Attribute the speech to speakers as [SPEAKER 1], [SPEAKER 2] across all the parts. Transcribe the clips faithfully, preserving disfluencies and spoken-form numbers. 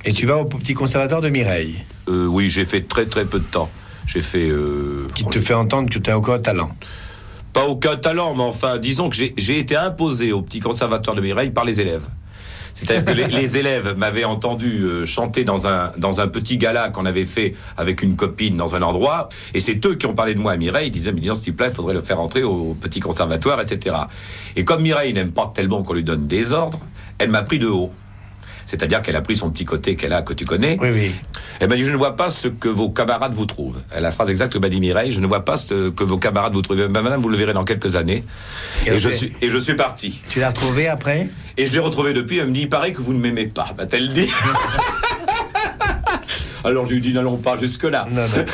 [SPEAKER 1] Et tu vas au petit conservatoire de Mireille
[SPEAKER 2] euh, Oui, j'ai fait très très peu de temps. J'ai fait... Euh,
[SPEAKER 1] Qui te fait entendre que tu as encore un talent.
[SPEAKER 2] Pas aucun talent, mais enfin, disons que j'ai, j'ai été imposé au petit conservatoire de Mireille par les élèves. C'est-à-dire que les, les élèves m'avaient entendu euh, chanter dans un, dans un petit gala qu'on avait fait avec une copine dans un endroit, et c'est eux qui ont parlé de moi à Mireille. Ils disaient, mais disons, ce type-là, il faudrait le faire entrer au petit conservatoire, et cetera. Et comme Mireille n'aime pas tellement qu'on lui donne des ordres, elle m'a pris de haut. C'est-à-dire qu'elle a pris son petit côté qu'elle a, que tu connais.
[SPEAKER 1] Oui, oui.
[SPEAKER 2] Elle m'a dit, je ne vois pas ce que vos camarades vous trouvent. La phrase exacte que m'a dit Mireille, je ne vois pas ce que vos camarades vous trouvent. Ben, madame, vous le verrez dans quelques années. Et, et, je, suis, et je suis parti.
[SPEAKER 1] Tu l'as retrouvé après ?
[SPEAKER 2] Et je l'ai retrouvé depuis. Elle me dit, il paraît que vous ne m'aimez pas. M'a-t-elle dit. Alors je lui dis, n'allons pas jusque-là.
[SPEAKER 1] Non, non.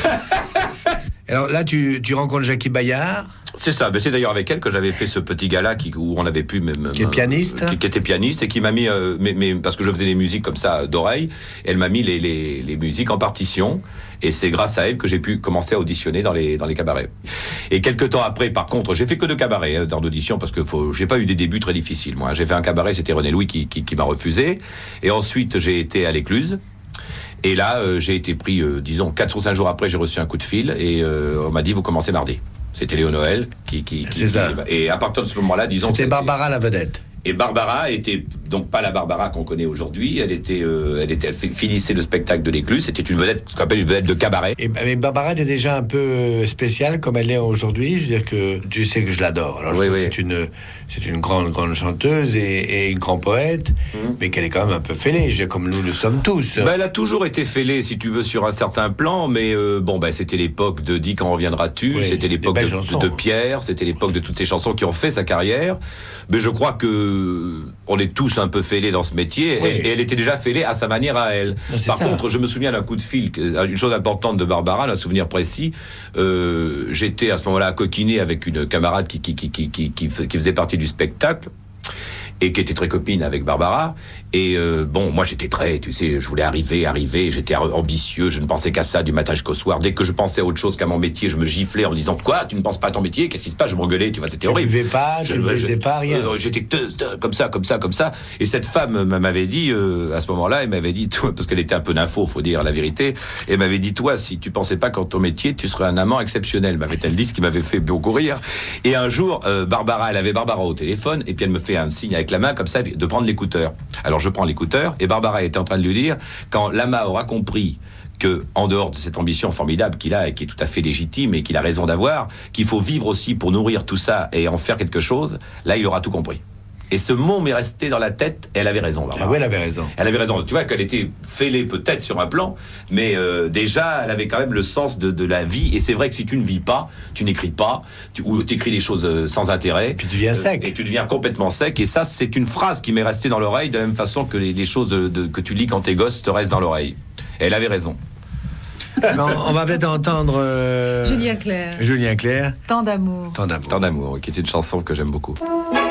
[SPEAKER 1] Alors là, tu, tu rencontres Jackie Bayard.
[SPEAKER 2] C'est ça, ben c'est d'ailleurs avec elle que j'avais fait ce petit gala qui, où on avait pu... Même,
[SPEAKER 1] qui est pianiste.
[SPEAKER 2] Qui, qui était pianiste et qui m'a mis... Euh, mais, mais, parce que je faisais des musiques comme ça d'oreille, elle m'a mis les, les, les musiques en partition, et c'est grâce à elle que j'ai pu commencer à auditionner dans les, dans les cabarets. Et quelques temps après, par contre, j'ai fait que deux cabarets hein, dans d'audition, parce que faut, j'ai pas eu des débuts très difficiles, moi. J'ai fait un cabaret, c'était René Louis qui, qui, qui m'a refusé, et ensuite j'ai été à l'Écluse. Et là, euh, j'ai été pris, euh, disons, quatre ou cinq jours après, j'ai reçu un coup de fil, et euh, on m'a dit, vous commencez mardi. C'était Léo Noël qui... qui, qui
[SPEAKER 1] c'est ça.
[SPEAKER 2] Qui, et à partir de ce moment-là, disons...
[SPEAKER 1] C'était Barbara la vedette.
[SPEAKER 2] Et Barbara était donc pas la Barbara qu'on connaît aujourd'hui. Elle était, euh, elle était, elle finissait le spectacle de l'Écluse. C'était une vedette, ce qu'on appelle une vedette de cabaret.
[SPEAKER 1] Et mais Barbara était déjà un peu spéciale comme elle est aujourd'hui. Je veux dire que tu sais que je l'adore. Alors je
[SPEAKER 2] oui,
[SPEAKER 1] trouve
[SPEAKER 2] oui.
[SPEAKER 1] que c'est une, c'est une grande, grande chanteuse et, et une grande poète, mmh. mais qu'elle est quand même un peu fêlée. Je veux dire, comme nous le sommes tous.
[SPEAKER 2] Ben, elle a toujours été fêlée, si tu veux, sur un certain plan. Mais euh, bon, ben c'était l'époque de Dis quand reviendras-tu. Oui, c'était l'époque de, de, de Pierre. C'était l'époque de toutes ces chansons qui ont fait sa carrière. Mais je crois que on est tous un peu fêlés dans ce métier, oui. et, et elle était déjà fêlée à sa manière à elle. Non, Par ça. contre, je me souviens d'un coup de fil, une chose importante de Barbara, un souvenir précis. Euh, j'étais à ce moment-là à coquiner avec une camarade qui, qui, qui, qui, qui, qui faisait partie du spectacle, et qui était très copine avec Barbara. Et euh, bon, moi j'étais très, tu sais, je voulais arriver, arriver, j'étais ambitieux, je ne pensais qu'à ça du matin jusqu'au soir. Dès que je pensais à autre chose qu'à mon métier, je me giflais en me disant, quoi, tu ne penses pas à ton métier, qu'est-ce qui se passe? Je m'engueulais, tu vois, c'était horrible.
[SPEAKER 1] Tu ne buvais pas, tu ne baisais pas, rien.
[SPEAKER 2] Euh, j'étais comme ça, comme ça, comme ça. Et cette femme m'avait dit, euh, à ce moment-là, elle m'avait dit, toi, parce qu'elle était un peu nympho, faut dire la vérité, elle m'avait dit, toi, si tu pensais pas qu'en ton métier, tu serais un amant exceptionnel, m'avait-elle dit, ce qui m'avait fait beaucoup rire. Et un jour, euh, Barbara, elle avait Barbara au téléphone, et puis elle me fait un signe avec la main, comme ça, de prendre l'écouteur. Alors je prends l'écouteur, et Barbara était en train de lui dire, quand Lama aura compris que, en dehors de cette ambition formidable qu'il a et qui est tout à fait légitime et qu'il a raison d'avoir, qu'il faut vivre aussi pour nourrir tout ça et en faire quelque chose, là il aura tout compris. Et ce mot m'est resté dans la tête, et elle avait raison, Barbara.
[SPEAKER 1] Ah oui, elle avait raison.
[SPEAKER 2] Elle avait raison. Tu vois qu'elle était fêlée peut-être sur un plan, mais euh, déjà, elle avait quand même le sens de, de la vie. Et c'est vrai que si tu ne vis pas, tu n'écris pas, tu, ou tu écris des choses euh, sans intérêt. Et
[SPEAKER 1] puis tu deviens sec.
[SPEAKER 2] Euh, et tu deviens complètement sec. Et ça, c'est une phrase qui m'est restée dans l'oreille, de la même façon que les, les choses de, de, que tu lis quand t'es gosse te restent dans l'oreille. Et elle avait raison.
[SPEAKER 1] Non, on va peut-être entendre... Euh,
[SPEAKER 3] Julien Clerc.
[SPEAKER 1] Julien Clerc.
[SPEAKER 3] Tant d'amour.
[SPEAKER 1] Tant d'amour.
[SPEAKER 2] Tant d'amour, qui est une chanson que j'aime beaucoup.